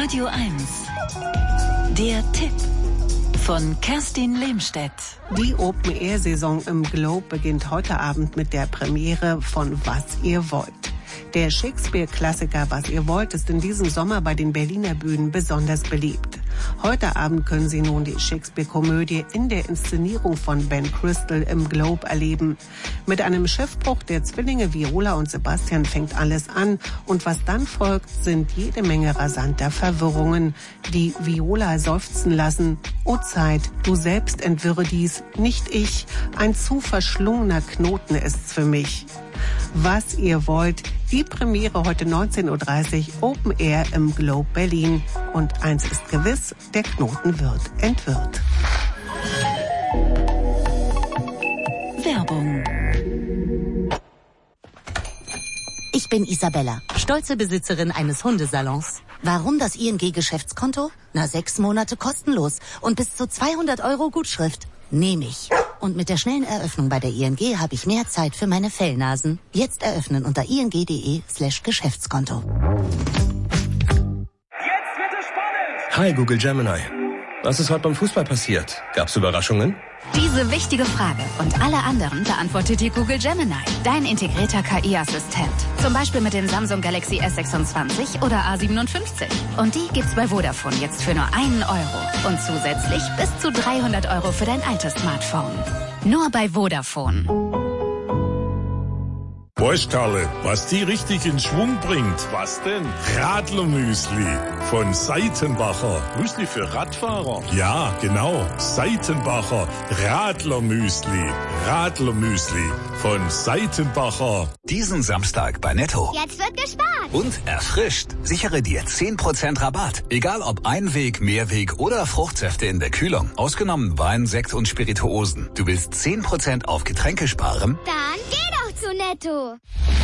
Radio 1. Der Tipp von Kerstin Lehmstedt. Die Open-Air-Saison im Globe beginnt heute Abend mit der Premiere von Was ihr wollt. Der Shakespeare-Klassiker Was ihr wollt ist in diesem Sommer bei den Berliner Bühnen besonders beliebt. Heute Abend können Sie nun die Shakespeare-Komödie in der Inszenierung von Ben Crystal im Globe erleben. Mit einem Schiffbruch der Zwillinge Viola und Sebastian fängt alles an und was dann folgt, sind jede Menge rasanter Verwirrungen, die Viola seufzen lassen. O Zeit, du selbst entwirre dies, nicht ich, ein zu verschlungener Knoten ist's für mich. Was ihr wollt, die Premiere heute 19.30 Uhr Open Air im Globe Berlin. Und eins ist gewiss, der Knoten wird entwirrt. Werbung. Ich bin Isabella, stolze Besitzerin eines Hundesalons. Warum das ING-Geschäftskonto? 6 Monate kostenlos und bis zu 200 € Gutschrift. Nehme ich. Und mit der schnellen Eröffnung bei der ING habe ich mehr Zeit für meine Fellnasen. Jetzt eröffnen unter ing.de/Geschäftskonto. Jetzt wird es spannend! Hi Google Gemini. Was ist heute beim Fußball passiert? Gab's Überraschungen? Diese wichtige Frage und alle anderen beantwortet dir Google Gemini, dein integrierter KI-Assistent. Zum Beispiel mit dem Samsung Galaxy S26 oder A57. Und die gibt's bei Vodafone jetzt für nur 1 €. Und zusätzlich bis zu 300 € für dein altes Smartphone. Nur bei Vodafone. Weißt Karle, was die richtig in Schwung bringt? Was denn? Radlermüsli von Seitenbacher. Müsli für Radfahrer? Ja, genau. Seitenbacher Radlermüsli. Radlermüsli von Seitenbacher. Diesen Samstag bei Netto. Jetzt wird gespart. Und erfrischt. Sichere dir 10% Rabatt. Egal ob Einweg, Mehrweg oder Fruchtsäfte in der Kühlung. Ausgenommen Wein, Sekt und Spirituosen. Du willst 10% auf Getränke sparen? Dann geh doch zu Netto.